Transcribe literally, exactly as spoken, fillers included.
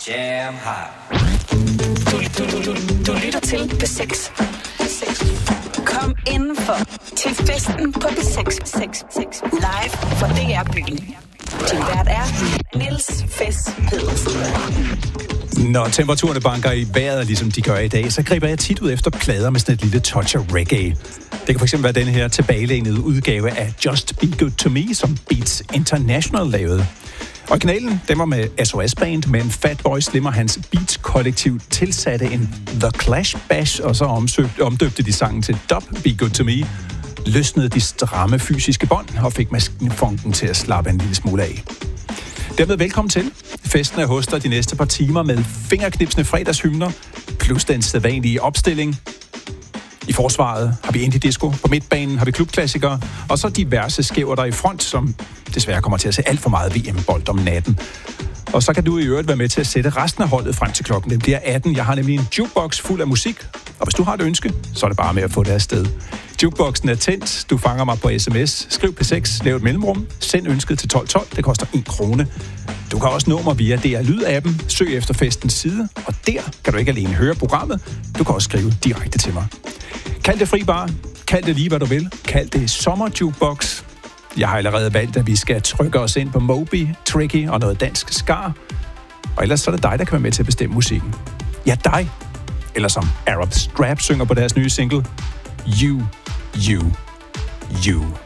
Jam hot. Du, du, du, du, du lytter til B seks. Kom indenfor til festen på B seks live fra D R Byen. Din vært er Niels Fes Pedersen. Når temperaturerne banker i vejret, ligesom de gør i dag, så griber jeg tit ud efter plader med sådan et lille touch af reggae. Det kan fx være den her tilbagelænede udgave af Just Be Good To Me, som Beats International lavede. Originalen, den var med S O S Band, men Fatboy Slim og hans Beats-kollektiv tilsatte en The Clash Bash, og så omsøgte, omdøbte de sangen til Dub Be Good To Me, løsnede de stramme fysiske bånd og fik maskinfunken til at slappe en lille smule af. Dermed velkommen til. Festen er hos dig de næste par timer med fingerknipsende fredagshymner, plus den sædvanlige opstilling. I forsvaret har vi indie disco, på midtbanen har vi klubklassikere, og så diverse skæver der i front, som desværre kommer til at se alt for meget V M-bold om natten. Og så kan du i øvrigt være med til at sætte resten af holdet frem til klokken. Den bliver atten. Jeg har nemlig en jukebox fuld af musik, og hvis du har et ønske, så er det bare med at få det afsted. Jukeboxen er tændt. Du fanger mig på sms. Skriv P seks, lav et mellemrum, send ønsket til tolv tolv. Det koster en krone. Du kan også nå mig via D R Lyd-appen. Søg efter festens side, og der kan du ikke alene høre programmet. Du kan også skrive direkte til mig. Kald det fribar. Kald det lige, hvad du vil. Kald det sommerjukebox. Jeg har allerede valgt, at vi skal trykke os ind på Moby, Tricky og noget dansk skar. Og ellers så er det dig, der kan være med til at bestemme musikken. Ja, dig. Eller som Arab Strap synger på deres nye single. You, you, you.